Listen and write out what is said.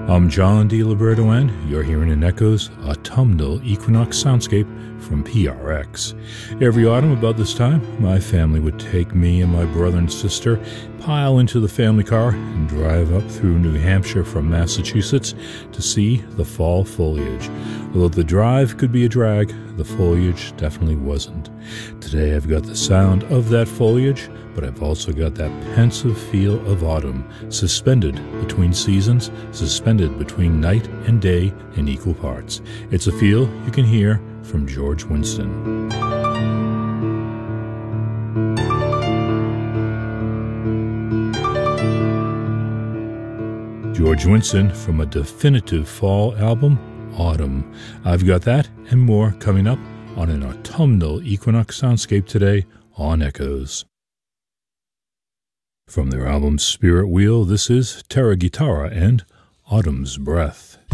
I'm John DiLiberto, and you're hearing an Echoes autumnal equinox soundscape from PRX. Every autumn about this time, my family would take me and my brother and sister, pile into the family car, and drive up through New Hampshire from Massachusetts to see the fall foliage. Although the drive could be a drag, the foliage definitely wasn't. Today I've got the sound of that foliage, but I've also got that pensive feel of autumn, suspended between seasons, suspended between night and day in equal parts. It's a feel you can hear from George Winston. George Winston from a definitive fall album, Autumn. I've got that and more coming up on an autumnal equinox soundscape today on Echoes. From their album Spirit Wheel, this is Terra Guitarra and Autumn's Breath.